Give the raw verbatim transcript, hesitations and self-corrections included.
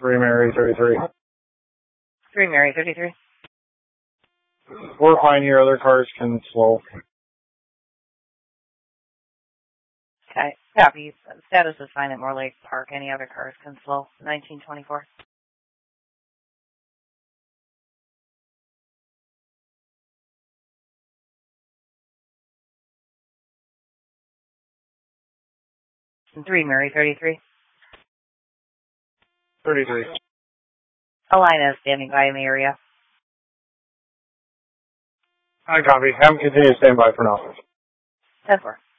three Mary thirty-three. three Mary thirty-three. We're fine here. Other cars can slow. Okay. Copy. Status is fine at Moore Lake Park. Any other cars can slow. nineteen twenty-four. three Mary thirty-three. thirty-three. Alina is standing by in the area. I copy. Have them continue to stand by for now. ten four.